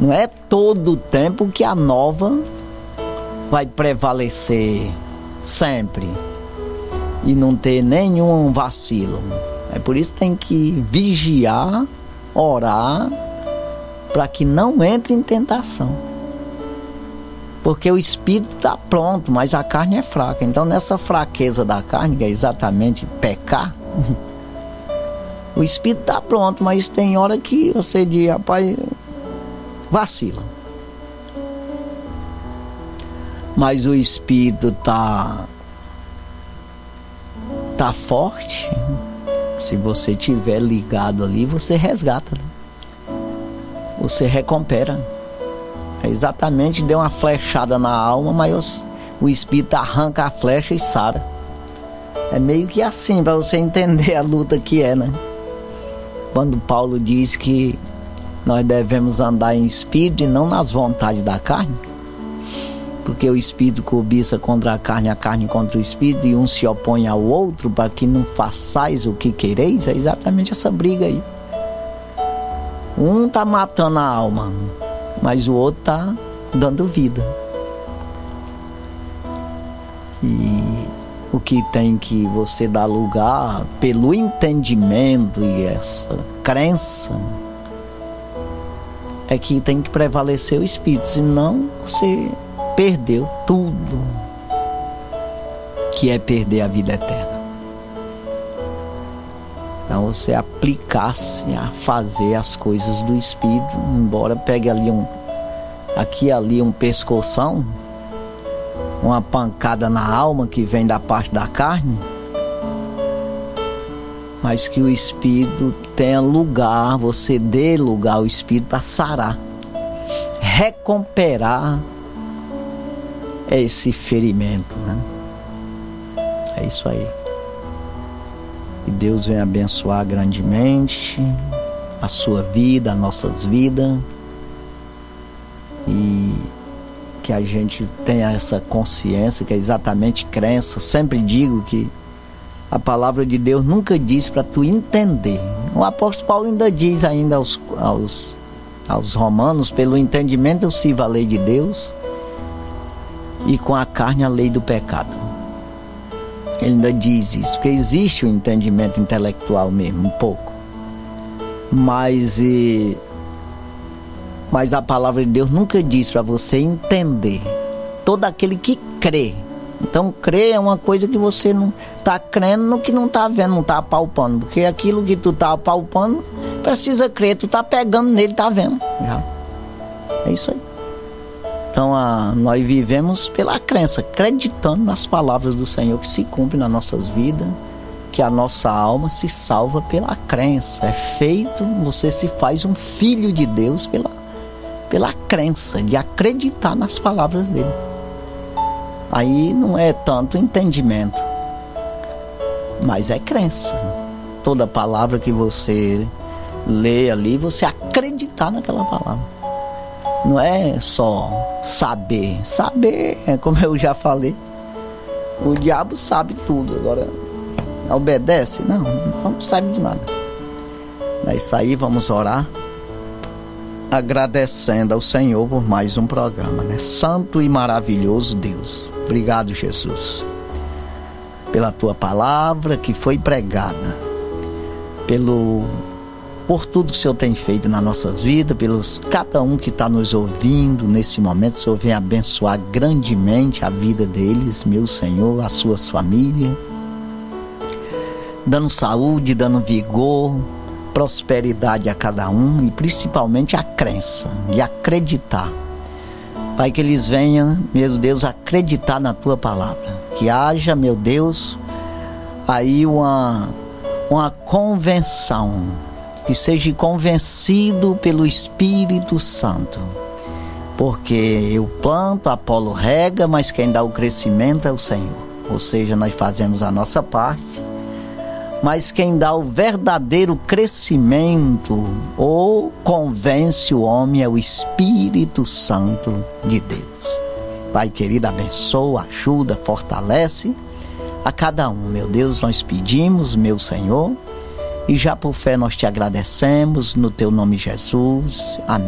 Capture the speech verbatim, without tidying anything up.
Não é todo o tempo que a nova vai prevalecer sempre e não ter nenhum vacilo. É por isso que tem que vigiar, orar, para que não entre em tentação. Porque o espírito está pronto, mas a carne é fraca. Então nessa fraqueza da carne, que é exatamente pecar, o espírito está pronto, mas tem hora que você diz, rapaz, vacila. Mas o espírito está tá forte. Se você estiver ligado ali, você resgata. Você recupera. É exatamente, deu uma flechada na alma, mas o espírito arranca a flecha e sara. É meio que assim, para você entender a luta que é, né? Quando Paulo diz que nós devemos andar em espírito e não nas vontades da carne, porque o espírito cobiça contra a carne, a carne contra o espírito, e um se opõe ao outro para que não façais o que quereis. É exatamente essa briga aí. Um está matando a alma, mas o outro está dando vida. E o que tem que você dar lugar pelo entendimento e essa crença é que tem que prevalecer o espírito, senão você perdeu tudo, que é perder a vida eterna. Então você aplicar-se a fazer as coisas do espírito, embora pegue ali um aqui e ali um pescoção, uma pancada na alma que vem da parte da carne, mas que o espírito tenha lugar, você dê lugar ao espírito para sarar, recuperar esse ferimento, né? É isso aí. Que Deus venha abençoar grandemente a sua vida, as nossas vidas, e que a gente tenha essa consciência, que é exatamente crença. Sempre digo que a palavra de Deus nunca diz para tu entender. O apóstolo Paulo ainda diz ainda aos, aos, aos romanos, pelo entendimento eu sirvo a lei de Deus, e com a carne a lei do pecado. Ele ainda diz isso, porque existe o entendimento intelectual mesmo, um pouco. Mas, e, mas a palavra de Deus nunca diz para você entender. Todo aquele que crê. Então, crer é uma coisa que você não está crendo no que não está vendo, não está apalpando. Porque aquilo que tu está apalpando, precisa crer. Tu está pegando nele, está vendo. Já. É isso aí. Então, a, nós vivemos pela crença, acreditando nas palavras do Senhor que se cumprem nas nossas vidas, que a nossa alma se salva pela crença. É feito, você se faz um filho de Deus pela, pela crença, de acreditar nas palavras dele. Aí não é tanto entendimento, mas é crença. Toda palavra que você lê ali, você acreditar naquela palavra. Não é só saber. Saber, é como eu já falei, o diabo sabe tudo. Agora, obedece? Não, não sabe de nada. É isso aí, vamos orar, agradecendo ao Senhor por mais um programa, né? Santo e maravilhoso Deus, obrigado, Jesus, pela tua palavra que foi pregada, pelo... por tudo que o Senhor tem feito nas nossas vidas, pelos cada um que está nos ouvindo nesse momento. O Senhor vem abençoar grandemente a vida deles, meu Senhor, as suas famílias, dando saúde, dando vigor, prosperidade a cada um, e principalmente a crença, de acreditar. Pai, que eles venham, meu Deus, acreditar na tua palavra, que haja, meu Deus, aí uma, uma convenção, que seja convencido pelo Espírito Santo, porque eu planto, Apolo rega, mas quem dá o crescimento é o Senhor. Ou seja, nós fazemos a nossa parte, mas quem dá o verdadeiro crescimento ou convence o homem é o Espírito Santo de Deus. Pai querido, abençoa, ajuda, fortalece a cada um. Meu Deus, nós pedimos, meu Senhor, e já por fé nós te agradecemos, no teu nome, Jesus. Amém.